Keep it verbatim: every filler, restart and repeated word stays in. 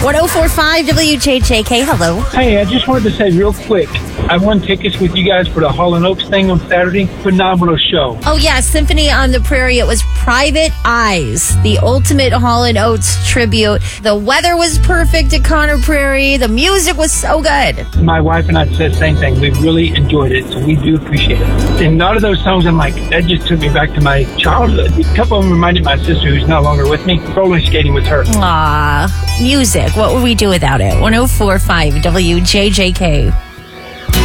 one oh four point five W J J K. Hello. Hey, I just wanted to say real quick, I won tickets with you guys for the Hall and Oates thing on Saturday. Phenomenal show. Oh, yeah, Symphony on the Prairie. It was Private Eyes, the ultimate Hall and Oates tribute. The weather was perfect at Conner Prairie. The music was so good. My wife and I said the same thing. We really enjoyed it, so we do appreciate it. And a lot of those songs, I'm like, that just took me back to my childhood. A couple of them reminded my sister, who's no longer with me, roller skating with her. Aw, music. What would we do without it? one oh four point five W J J K.